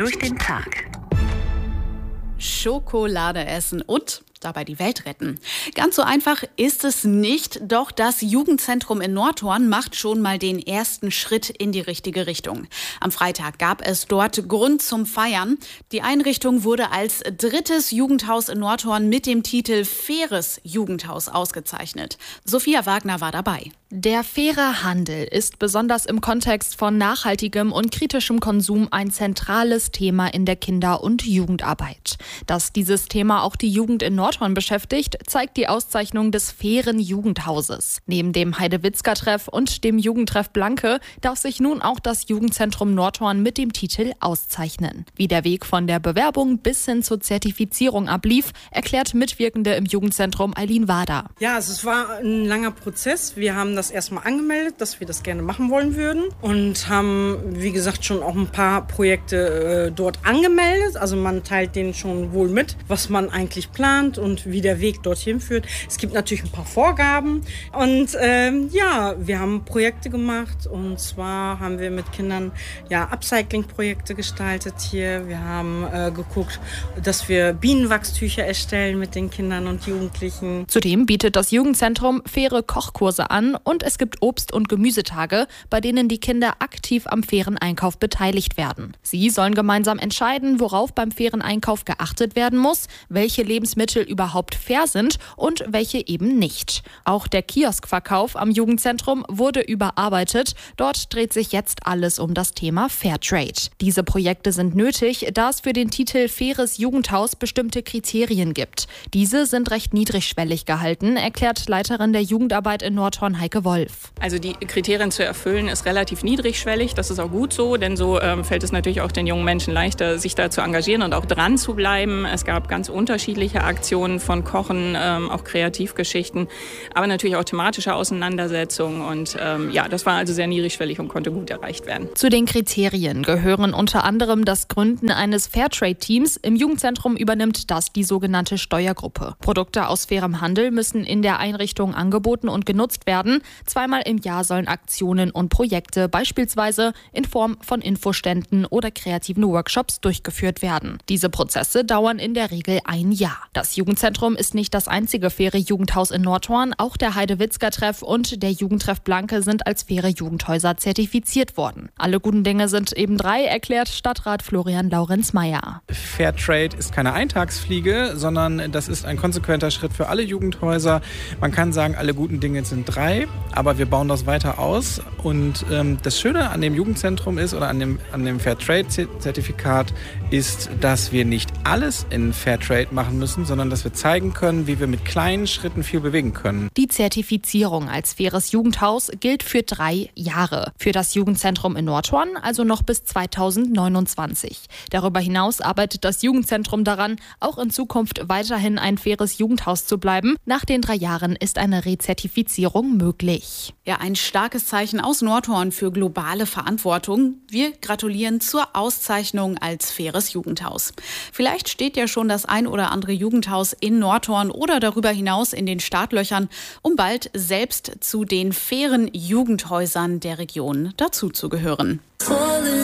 durch den Tag. Schokolade essen und dabei die Welt retten. Ganz so einfach ist es nicht, doch das Jugendzentrum in Nordhorn macht schon mal den ersten Schritt in die richtige Richtung. Am Freitag gab es dort Grund zum Feiern. Die Einrichtung wurde als 3. Jugendhaus in Nordhorn mit dem Titel Faires Jugendhaus ausgezeichnet. Sophia Wagner war dabei. Der faire Handel ist besonders im Kontext von nachhaltigem und kritischem Konsum ein zentrales Thema in der Kinder- und Jugendarbeit. Dass dieses Thema auch die Jugend in Nordhorn beschäftigt, zeigt die Auszeichnung des fairen Jugendhauses. Neben dem Heidewitzka-Treff und dem Jugendtreff Blanke darf sich nun auch das Jugendzentrum Nordhorn mit dem Titel auszeichnen. Wie der Weg von der Bewerbung bis hin zur Zertifizierung ablief, erklärt Mitwirkende im Jugendzentrum Eileen Wader. Ja, also es war ein langer Prozess. Wir haben das erstmal angemeldet, dass wir das gerne machen wollen würden und haben, wie gesagt, schon auch ein paar Projekte dort angemeldet. Also man teilt denen schon wohl mit, was man eigentlich plant und wie der Weg dorthin führt. Es gibt natürlich ein paar Vorgaben und wir haben Projekte gemacht und zwar haben wir mit Kindern Upcycling-Projekte gestaltet hier. Wir haben geguckt, dass wir Bienenwachstücher erstellen mit den Kindern und Jugendlichen. Zudem bietet das Jugendzentrum faire Kochkurse an und es gibt Obst- und Gemüsetage, bei denen die Kinder aktiv am fairen Einkauf beteiligt werden. Sie sollen gemeinsam entscheiden, worauf beim fairen Einkauf geachtet werden muss, welche Lebensmittel überhaupt fair sind und welche eben nicht. Auch der Kioskverkauf am Jugendzentrum wurde überarbeitet. Dort dreht sich jetzt alles um das Thema Fairtrade. Diese Projekte sind nötig, da es für den Titel Faires Jugendhaus bestimmte Kriterien gibt. Diese sind recht niedrigschwellig gehalten, erklärt Leiterin der Jugendarbeit in Nordhorn Heike Wolf. Also die Kriterien zu erfüllen ist relativ niedrigschwellig. Das ist auch gut so, denn so fällt es natürlich auch den jungen Menschen leichter, sich da zu engagieren und auch dran zu bleiben. Es gab ganz unterschiedliche Aktionen von Kochen, auch Kreativgeschichten, aber natürlich auch thematische Auseinandersetzungen. Und das war also sehr niedrigschwellig und konnte gut erreicht werden. Zu den Kriterien gehören unter anderem das Gründen eines Fairtrade-Teams. Im Jugendzentrum übernimmt das die sogenannte Steuergruppe. Produkte aus fairem Handel müssen in der Einrichtung angeboten und genutzt werden. Zweimal im Jahr sollen Aktionen und Projekte beispielsweise in Form von Infoständen oder kreativen Workshops durchgeführt werden. Diese Prozesse dauern in der Regel ein Jahr. Das Jugendzentrum ist nicht das einzige faire Jugendhaus in Nordhorn. Auch der Heidewitzka-Treff und der Jugendtreff Blanke sind als faire Jugendhäuser zertifiziert worden. Alle guten Dinge sind eben 3, erklärt Stadtrat Florian Laurenz-Meyer. Fairtrade ist keine Eintagsfliege, sondern das ist ein konsequenter Schritt für alle Jugendhäuser. Man kann sagen, alle guten Dinge sind 3, aber wir bauen das weiter aus. Und das Schöne an dem Jugendzentrum ist oder an dem Fairtrade-Zertifikat ist, dass wir nicht alles in Fairtrade machen müssen, sondern dass wir zeigen können, wie wir mit kleinen Schritten viel bewegen können. Die Zertifizierung als faires Jugendhaus gilt für 3 Jahre. Für das Jugendzentrum in Nordhorn also noch bis 2029. Darüber hinaus arbeitet das Jugendzentrum daran, auch in Zukunft weiterhin ein faires Jugendhaus zu bleiben. Nach den 3 Jahren ist eine Rezertifizierung möglich. Ja, ein starkes Zeichen aus Nordhorn für globale Verantwortung. Wir gratulieren zur Auszeichnung als faires Jugendhaus. Vielleicht steht ja schon das ein oder andere Jugendhaus in Nordhorn oder darüber hinaus in den Startlöchern, um bald selbst zu den fairen Jugendhäusern der Region dazuzugehören.